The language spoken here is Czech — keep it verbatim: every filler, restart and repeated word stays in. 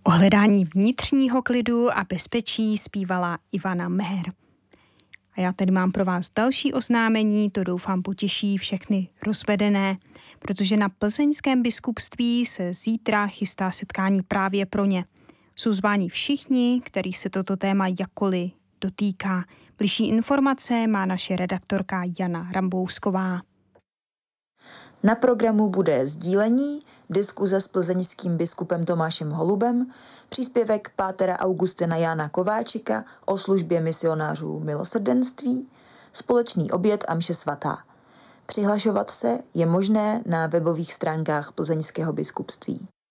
O hledání vnitřního klidu a bezpečí zpívala Ivana Meher. A já tady mám pro vás další oznámení, to doufám potěší všechny rozvedené, protože na Plzeňském biskupství se zítra chystá setkání právě pro ně. Jsou zváni všichni, kterých se toto téma jakkoliv dotýká. Bližší informace má naše redaktorka Jana Rambousková. Na programu bude sdílení, diskuze s plzeňským biskupem Tomášem Holubem, příspěvek pátera Augustina Jána Kováčika o službě misionářů milosrdenství, společný oběd a mše svatá. Přihlašovat se je možné na webových stránkách Plzeňského biskupství.